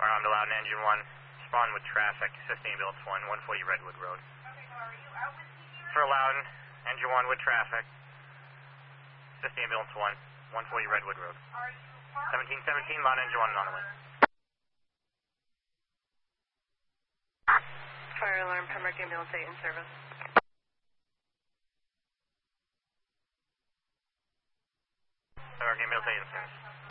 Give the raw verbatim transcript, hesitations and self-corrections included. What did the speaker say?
Fire alarm to Loudon, engine one. Spawn with traffic. Assist ambulance one, one forty Redwood Road. For Loudon, engine one with traffic. Assist ambulance one, one forty Redwood Road. seventeen seventeen, Loudon, engine one on the way. Fire alarm, Pembroke ambulance eight in service. Pembroke ambulance eight in service.